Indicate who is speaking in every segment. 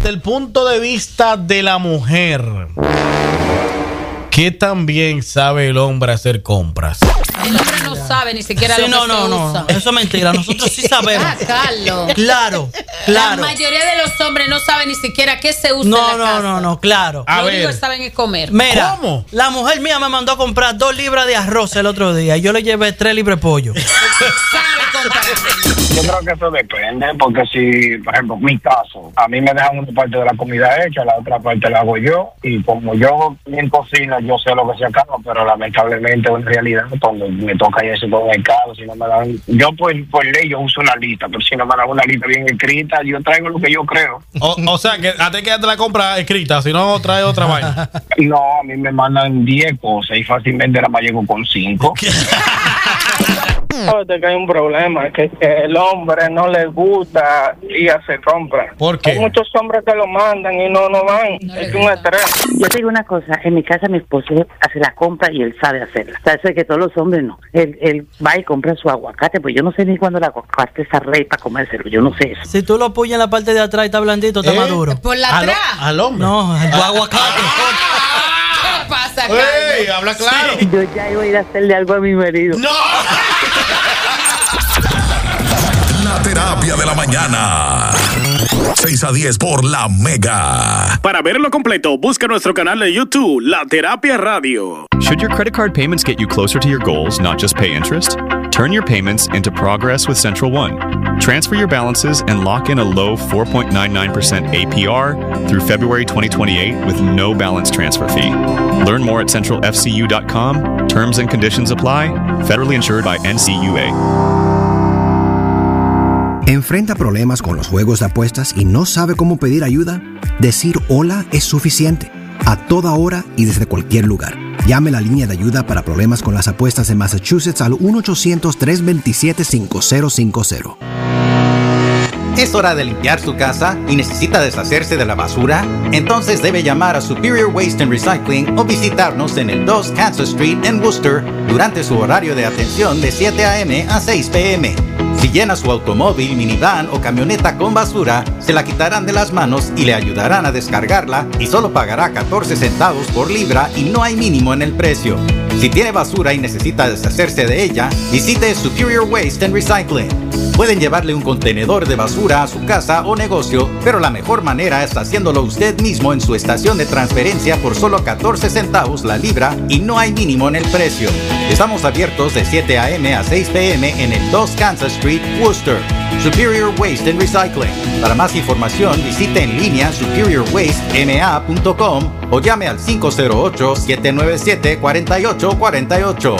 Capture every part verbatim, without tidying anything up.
Speaker 1: desde el punto de vista de la mujer, ¿qué tan bien sabe el hombre hacer compras?
Speaker 2: El hombre no sabe ni siquiera sí, lo
Speaker 3: no,
Speaker 2: que
Speaker 3: no,
Speaker 2: se
Speaker 3: no,
Speaker 2: usa.
Speaker 3: no, eso es mentira. Nosotros sí sabemos.
Speaker 2: Ah, Carlos.
Speaker 3: Claro, claro.
Speaker 2: La mayoría de los hombres no saben ni siquiera qué se usa
Speaker 3: no,
Speaker 2: en la
Speaker 3: no,
Speaker 2: casa.
Speaker 3: No, no, no, claro.
Speaker 2: Lo único que saben es comer.
Speaker 3: Mira,
Speaker 1: ¿cómo?
Speaker 3: La mujer mía me mandó a comprar dos libras de arroz el otro día y yo le llevé tres libras de pollo.
Speaker 4: Yo creo que eso depende, porque si, por ejemplo, mi caso, a mí me dejan una parte de la comida hecha, la otra parte la hago yo, y como yo en cocina, yo sé lo que se acaba, pero lamentablemente en realidad cuando me toca ir al supermercado, si no me dan, yo por, por ley yo uso una lista, pero si no me dan una lista bien escrita, yo traigo lo que yo creo.
Speaker 1: O, o sea, que a ti quédate la compra escrita, si no trae otra vaina.
Speaker 4: No, a mí me mandan diez cosas y fácilmente la más llego con cinco.
Speaker 5: Sabes que hay un problema, que, que el hombre no le gusta ir a hacer compras.
Speaker 1: ¿Por qué?
Speaker 5: Hay muchos hombres que lo mandan y no, no van.
Speaker 2: No
Speaker 5: es un estrés.
Speaker 6: Yo te digo una cosa, en mi casa mi esposo hace la compra y él sabe hacerla. O sea, eso es que todos los hombres no. Él, él va y compra su aguacate, pues yo no sé ni cuándo el aguacate está rey para comérselo, yo no sé eso.
Speaker 3: Si tú lo apoyas en la parte de atrás y está blandito, está
Speaker 1: ¿Eh?
Speaker 3: maduro.
Speaker 2: ¿Por la atrás?
Speaker 1: Al hombre.
Speaker 3: No, el aguacate.
Speaker 2: ¿Qué pasa, Carlos?
Speaker 1: ¡Ey! Habla claro.
Speaker 6: Sí. Yo ya iba a ir a hacerle algo a mi marido.
Speaker 1: ¡No!
Speaker 7: La terapia de la mañana. seis a diez por La Mega.
Speaker 8: Para verlo completo, busca nuestro canal de YouTube, La Terapia Radio.
Speaker 9: Should your credit card payments get you closer to your goals, not just pay interest? Turn your payments into progress with Central One. Transfer your balances and lock in a low four point nine nine percent A P R through February twenty twenty-eight with no balance transfer fee. Learn more at central f c u dot com. Terms and conditions apply. Federally insured by N C U A.
Speaker 10: ¿Enfrenta problemas con los juegos de apuestas y no sabe cómo pedir ayuda? Decir hola es suficiente. A toda hora y desde cualquier lugar. Llame la línea de ayuda para problemas con las apuestas de Massachusetts al uno ochocientos, tres dos siete, cinco cero cinco cero.
Speaker 11: ¿Es hora de limpiar su casa y necesita deshacerse de la basura? Entonces debe llamar a Superior Waste and Recycling o visitarnos en el dos Kansas Street en Worcester durante su horario de atención de siete a m a seis p m Si llena su automóvil, minivan o camioneta con basura, se la quitarán de las manos y le ayudarán a descargarla y solo pagará catorce centavos por libra y no hay mínimo en el precio. Si tiene basura y necesita deshacerse de ella, visite Superior Waste and Recycling. Pueden llevarle un contenedor de basura a su casa o negocio, pero la mejor manera es haciéndolo usted mismo en su estación de transferencia por solo catorce centavos la libra y no hay mínimo en el precio. Estamos abiertos de siete a m a seis p m en el dos Kansas Street, Worcester. Superior Waste and Recycling. Para más información, visite en línea superior waste m a punto com o llame al cinco cero ocho, siete nueve siete, cuatro ocho cuatro ocho.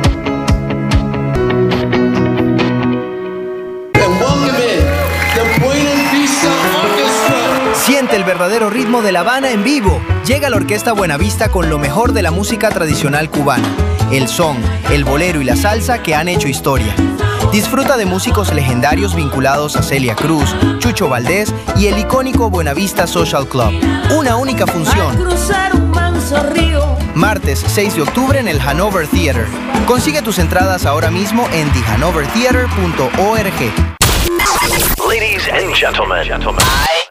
Speaker 12: Siente el verdadero ritmo de La Habana en vivo. Llega la Orquesta Buenavista con lo mejor de la música tradicional cubana, el son, el bolero y la salsa que han hecho historia. Disfruta de músicos legendarios vinculados a Celia Cruz, Chucho Valdés y el icónico Buenavista Social Club. Una única función. Martes seis de octubre en el Hanover Theater. Consigue tus entradas ahora mismo en the hanover theater punto org.
Speaker 13: Ladies and gentlemen, gentlemen. I